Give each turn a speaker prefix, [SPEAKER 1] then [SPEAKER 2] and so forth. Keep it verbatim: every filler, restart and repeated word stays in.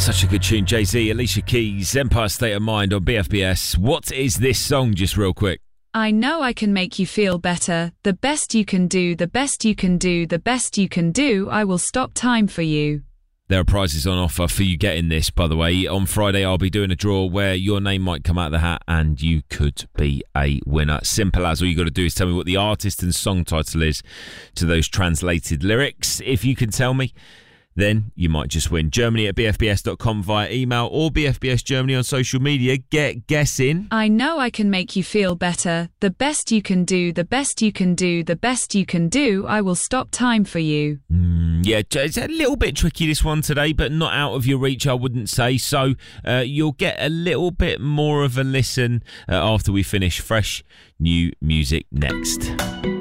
[SPEAKER 1] Such a good tune, Jay-Z, Alicia Keys, Empire State of Mind on B F B S. What is this song, just real quick?
[SPEAKER 2] I know I can make you feel better. The best you can do, the best you can do, the best you can do. I will stop time for you.
[SPEAKER 1] There are prizes on offer for you getting this, by the way. On Friday, I'll be doing a draw where your name might come out of the hat and you could be a winner. Simple as. All you got to do is tell me what the artist and song title is to those translated lyrics. If you can tell me, then you might just win. Germany at b f b s dot com via email or B F B S Germany on social media. Get guessing.
[SPEAKER 2] I know I can make you feel better. The best you can do, the best you can do, the best you can do. I will stop time for you.
[SPEAKER 1] Mm, yeah, it's a little bit tricky, this one today, but not out of your reach, I wouldn't say. So uh, you'll get a little bit more of a listen uh, after we finish fresh new music next.